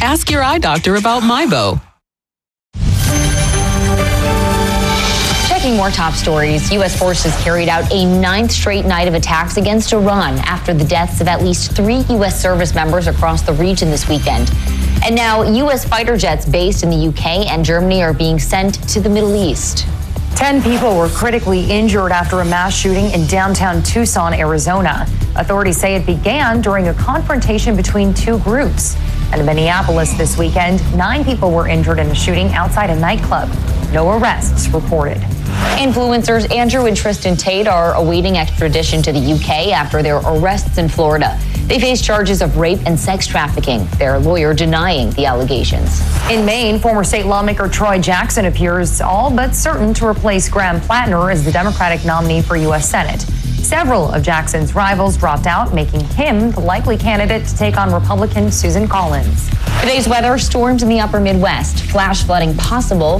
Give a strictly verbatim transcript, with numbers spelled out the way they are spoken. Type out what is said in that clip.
Ask your eye doctor about MyBo. Checking more top stories, U S forces carried out a ninth straight night of attacks against Iran after the deaths of at least three U S service members across the region this weekend. And now U S fighter jets based in the U K and Germany are being sent to the Middle East. Ten people were critically injured after a mass shooting in downtown Tucson, Arizona. Authorities say it began during a confrontation between two groups. And in Minneapolis this weekend, nine people were injured in a shooting outside a nightclub. No arrests reported. Influencers Andrew and Tristan Tate are awaiting extradition to the U K after their arrests in Florida. They face charges of rape and sex trafficking, their lawyer denying the allegations. In Maine, former state lawmaker Troy Jackson appears all but certain to replace Graham Plattner as the Democratic nominee for U S Senate. Several of Jackson's rivals dropped out, making him the likely candidate to take on Republican Susan Collins. Today's weather, storms in the upper Midwest, flash flooding possible